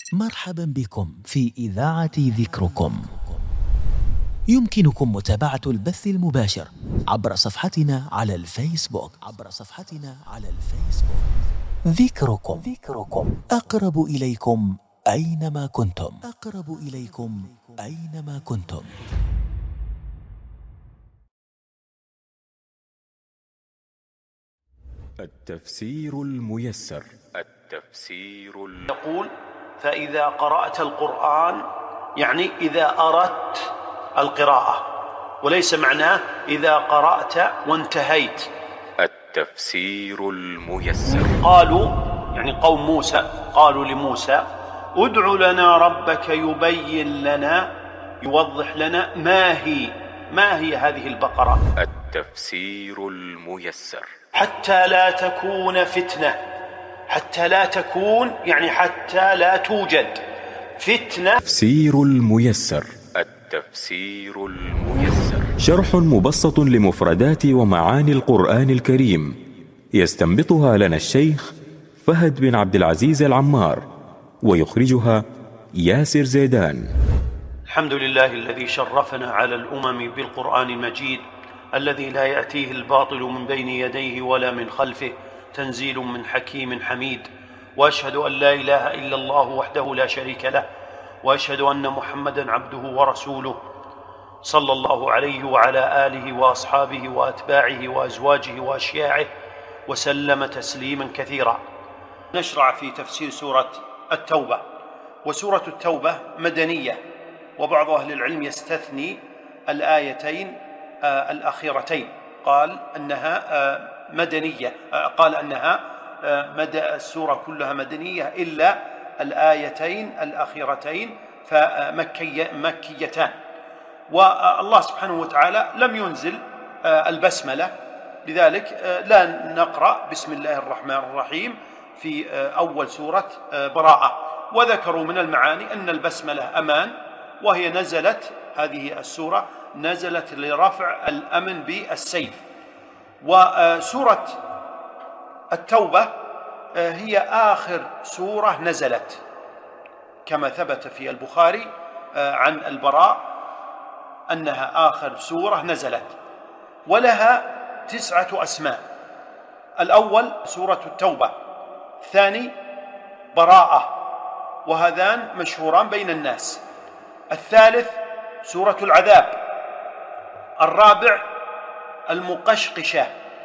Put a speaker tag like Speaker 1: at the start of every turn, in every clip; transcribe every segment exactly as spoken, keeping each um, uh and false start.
Speaker 1: مرحبا بكم في إذاعة ذكركم. يمكنكم متابعة البث المباشر عبر صفحتنا على الفيسبوك عبر صفحتنا على الفيسبوك ذكركم ذكركم أقرب إليكم أينما كنتم أقرب إليكم أينما كنتم.
Speaker 2: التفسير الميسر. التفسير ال...
Speaker 3: يقول: فإذا قرأت القرآن يعني إذا أردت القراءة، وليس معناه إذا قرأت وانتهيت.
Speaker 2: التفسير الميسر.
Speaker 3: قالوا يعني قوم موسى قالوا لموسى: ادع لنا ربك يبين لنا يوضح لنا ما هي ما هي هذه البقرة.
Speaker 2: التفسير الميسر.
Speaker 3: حتى لا تكون فتنة، حتى لا تكون يعني حتى لا توجد فتنة.
Speaker 2: تفسير الميسر. التفسير الميسر شرح مبسط لمفردات ومعاني القرآن الكريم، يستنبطها لنا الشيخ فهد بن عبد العزيز العمار، ويخرجها ياسر زيدان.
Speaker 3: الحمد لله الذي شرفنا على الأمم بالقرآن المجيد، الذي لا يأتيه الباطل من بين يديه ولا من خلفه، تنزيل من حكيم حميد. وأشهد أن لا إله إلا الله وحده لا شريك له، وأشهد أن محمدًا عبده ورسوله، صلى الله عليه وعلى آله وأصحابه وأتباعه وأزواجه وأشياعه وسلم تسليمًا كثيرا. نشرع في تفسير سورة التوبة. وسورة التوبة مدنية، وبعض أهل العلم يستثني الآيتين آه الأخيرتين، قال أنها آه مدنية آه قال أنها آه مدى السورة كلها مدنية إلا الآيتين الأخيرتين فمكيتان. والله سبحانه وتعالى لم ينزل آه البسملة، لذلك آه لا نقرأ بسم الله الرحمن الرحيم في آه أول سورة آه براءة. وذكروا من المعاني أن البسملة أمان، وهي نزلت هذه السورة نزلت لرفع الأمن بالسيف. وسورة التوبة هي آخر سورة نزلت، كما ثبت في البخاري عن البراء أنها آخر سورة نزلت، ولها تسعة أسماء. الأول سورة التوبة، الثاني براءة، وهذان مشهوران بين الناس. الثالث سورة العذاب، الرابع المقشقشة،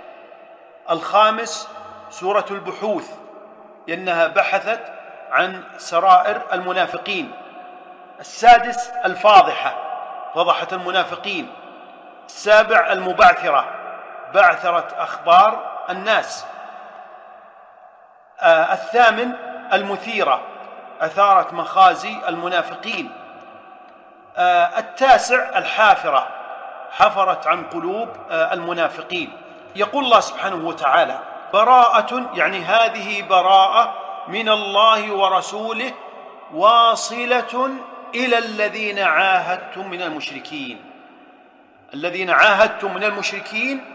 Speaker 3: الخامس سورة البحوث لأنها بحثت عن سرائر المنافقين، السادس الفاضحة فضحت المنافقين، السابع المبعثرة بعثرت أخبار الناس، آه الثامن المثيرة أثارت مخازي المنافقين، آه التاسع الحافرة حفرت عن قلوب آه المنافقين. يقول الله سبحانه وتعالى: براءة يعني هذه براءة من الله ورسوله واصلة إلى الذين عاهدتم من المشركين. الذين عاهدتم من المشركين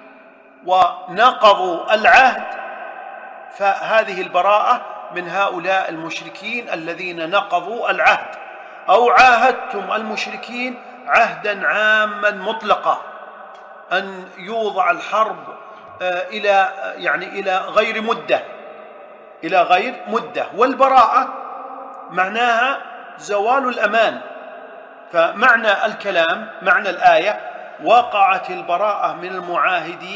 Speaker 3: ونقضوا العهد، فهذه البراءة من هؤلاء المشركين الذين نقضوا العهد، أو عاهدتم المشركين عهدا عاما مطلقا أن يوضع الحرب إلى يعني إلى غير مدة إلى غير مدة. والبراءة معناها زوال الأمان. فمعنى الكلام معنى الآية: وقعت البراءة من المعاهدين